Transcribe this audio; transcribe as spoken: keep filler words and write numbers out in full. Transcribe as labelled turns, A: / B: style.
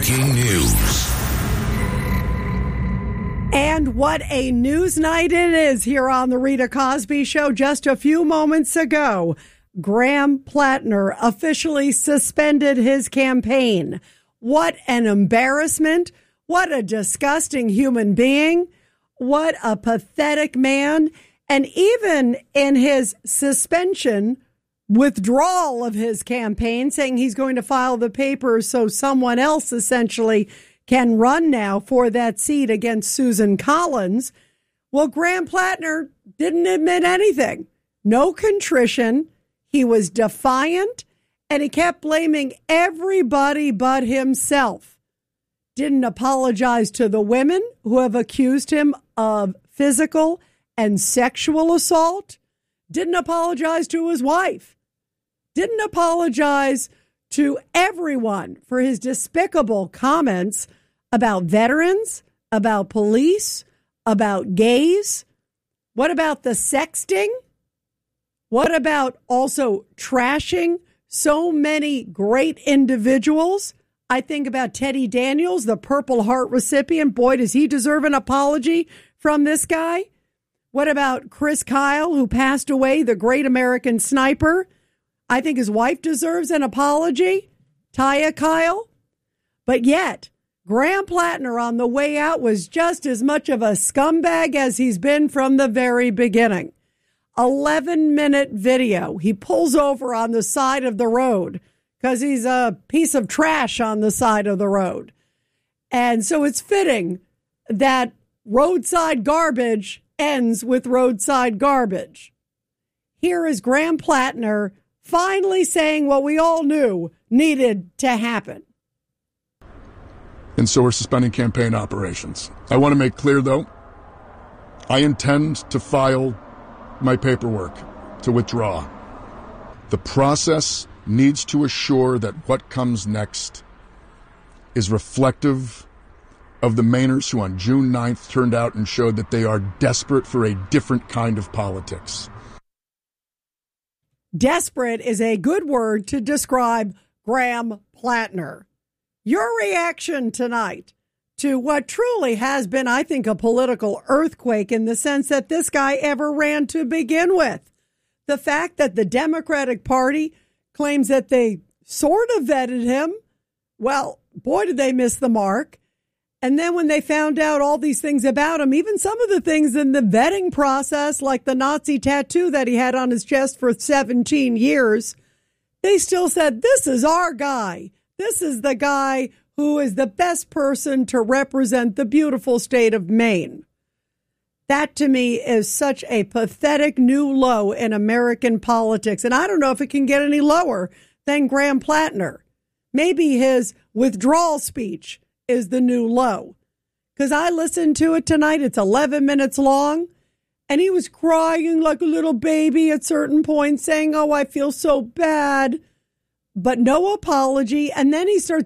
A: Breaking news.
B: And what a news night it is here on the Rita Cosby Show. Just a few moments ago, Graham Plattner officially suspended his campaign. What an embarrassment. What a disgusting human being. What a pathetic man. And even in his suspension, withdrawal of his campaign, saying he's going to file the papers so someone else essentially can run now for that seat against Susan Collins. Well, Graham Plattner didn't admit anything. No contrition. He was defiant, and he kept blaming everybody but himself. Didn't apologize to the women who have accused him of physical and sexual assault. Didn't apologize to his wife. Didn't apologize to everyone for his despicable comments about veterans, about police, about gays. What about the sexting? What about also trashing so many great individuals? I think about Teddy Daniels, the Purple Heart recipient. Boy, does he deserve an apology from this guy. What about Chris Kyle, who passed away, the great American sniper? I think his wife deserves an apology, Taya Kyle. But yet, Graham Plattner on the way out was just as much of a scumbag as he's been from the very beginning. eleven minute video. He pulls over on the side of the road because he's a piece of trash on the side of the road. And so it's fitting that roadside garbage ends with roadside garbage. Here is Graham Plattner finally saying what we all knew needed to happen.
C: And so we're suspending campaign operations. I want to make clear, though, I intend to file my paperwork to withdraw. The process needs to assure that what comes next is reflective of the Mainers who on June ninth turned out and showed that they are desperate for a different kind of politics.
B: Desperate is a good word to describe Graham Plattner. Your reaction tonight to what truly has been, I think, a political earthquake in the sense that this guy ever ran to begin with. The fact that the Democratic Party claims that they sort of vetted him, well, boy, did they miss the mark. And then when they found out all these things about him, even some of the things in the vetting process, like the Nazi tattoo that he had on his chest for seventeen years, they still said, this is our guy. This is the guy who is the best person to represent the beautiful state of Maine. That, to me, is such a pathetic new low in American politics. And I don't know if it can get any lower than Graham Plattner. Maybe his withdrawal speech is the new low. Because I listened to it tonight. It's eleven minutes long. And he was crying like a little baby at certain points, saying, oh, I feel so bad. But no apology. And then he starts